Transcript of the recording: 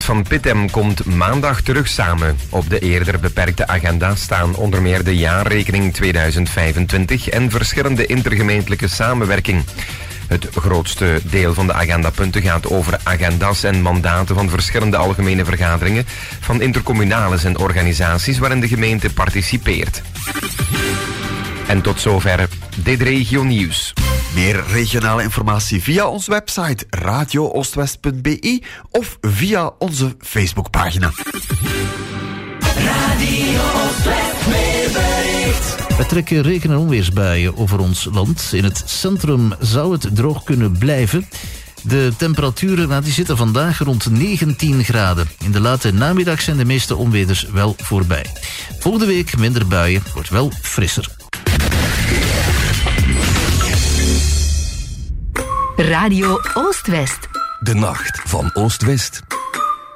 van Pittem komt maandag terug samen. Op de eerder beperkte agenda staan onder meer de jaarrekening 2025 en verschillende intergemeentelijke samenwerking. Het grootste deel van de agendapunten gaat over agendas en mandaten van verschillende algemene vergaderingen van intercommunales en organisaties waarin de gemeente participeert. En tot zover dit regio nieuws. Meer regionale informatie via onze website radiooostwest.be of via onze Facebookpagina. Radio Oostwest weerbericht. We trekken regen- en onweersbuien over ons land. In het centrum zou het droog kunnen blijven. De temperaturen die zitten vandaag rond 19 graden. In de late namiddag zijn de meeste onweders wel voorbij. Volgende week minder buien, wordt wel frisser. Radio Oostwest. De nacht van Oost-West.